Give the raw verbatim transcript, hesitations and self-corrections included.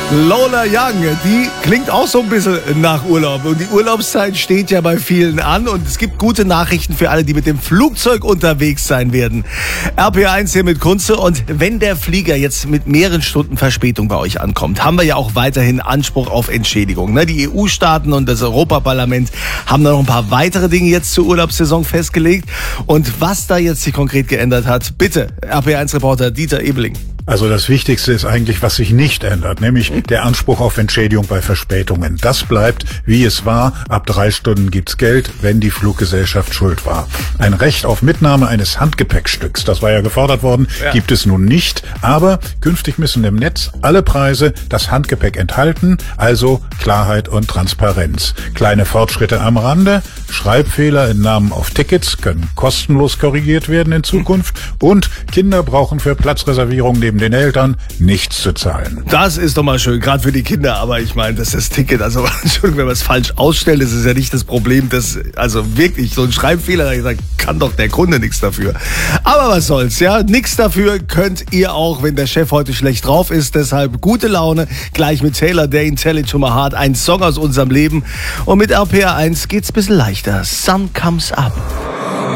Lola Young, die klingt auch so ein bisschen nach Urlaub. Und die Urlaubszeit steht ja bei vielen an. Und es gibt gute Nachrichten für alle, die mit dem Flugzeug unterwegs sein werden. R P R eins hier mit Kunze. Und wenn der Flieger jetzt mit mehreren Stunden Verspätung bei euch ankommt, haben wir ja auch weiterhin Anspruch auf Entschädigung. Die E U-Staaten und das Europaparlament haben da noch ein paar weitere Dinge jetzt zur Urlaubssaison festgelegt. Und was da jetzt sich konkret geändert hat, bitte, R P R eins-Reporter Dieter Ebeling. Also das Wichtigste ist eigentlich, was sich nicht ändert, nämlich der Anspruch auf Entschädigung bei Verspätungen. Das bleibt, wie es war. Ab drei Stunden gibt's Geld, wenn die Fluggesellschaft schuld war. Ein Recht auf Mitnahme eines Handgepäckstücks, das war ja gefordert worden, ja. gibt es nun nicht. Aber künftig müssen im Netz alle Preise das Handgepäck enthalten, also Klarheit und Transparenz. Kleine Fortschritte am Rande, Schreibfehler in Namen auf Tickets können kostenlos korrigiert werden in Zukunft und Kinder brauchen für Platzreservierungen neben den Eltern nichts zu zahlen. Das ist doch mal schön, gerade für die Kinder, aber ich meine, das ist das Ticket, also Entschuldigung, wenn man es falsch ausstellt, das ist ja nicht das Problem, das, also wirklich, so ein Schreibfehler, da kann doch der Kunde nichts dafür. Aber was soll's, ja, nichts dafür könnt ihr auch, wenn der Chef heute schlecht drauf ist, deshalb gute Laune, gleich mit Taylor Dayne, Tell It to My Heart, ein Song aus unserem Leben und mit R P R eins geht's ein bisschen leichter, Sun Comes Up.